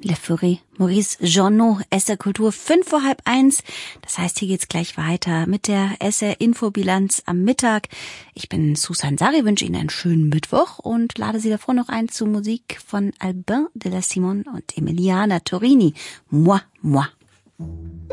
Le Feury, Maurice Jeannot, SR Kultur 1:05. Das heißt, hier geht's gleich weiter mit der SR Infobilanz am Mittag. Ich bin Susan Sari, wünsche Ihnen einen schönen Mittwoch und lade Sie davor noch ein zu Musik von Albin de la Simone und Emiliana Torini. Moi, moi.